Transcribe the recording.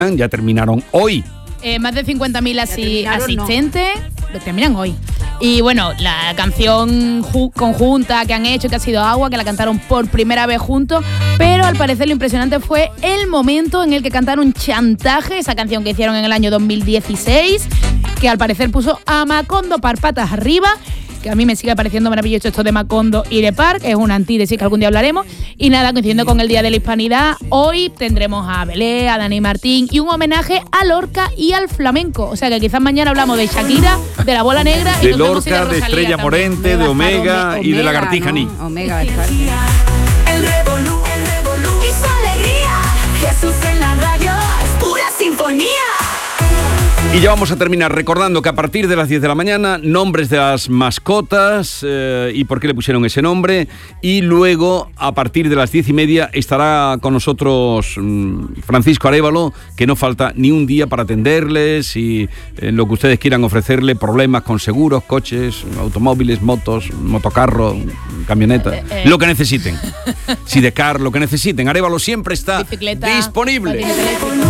ya terminaron hoy. Más de 50.000 asistentes terminan hoy. Y bueno, la canción conjunta que han hecho, que ha sido Agua, que la cantaron por primera vez juntos, pero al parecer lo impresionante fue el momento en el que cantaron Chantaje, esa canción que hicieron en el año 2016, que al parecer puso a Macondo par patas arriba, que a mí me sigue pareciendo maravilloso esto de Macondo y de Parc, es una antítesis que algún día hablaremos. Y nada, coincidiendo con el Día de la Hispanidad, hoy tendremos a Belé, a Dani Martín y un homenaje a Lorca y al flamenco. O sea que quizás mañana hablamos de Shakira, de la Bola Negra, de y Lorca, de Estrella Morente, de Omega y de Lagartija Ni. Omega va a estar. El revolú y su alegría. Jesús en la radio es pura sinfonía. Y ya vamos a terminar recordando que a partir de las 10 de la mañana, nombres de las mascotas y por qué le pusieron ese nombre. Y luego, a partir de las 10:30, estará con nosotros Francisco Arévalo, que no falta ni un día para atenderles y lo que ustedes quieran ofrecerle, problemas con seguros, coches, automóviles, motos, motocarro, camioneta, lo que necesiten. Sidecar, lo que necesiten. Arévalo siempre está bicicleta, disponible.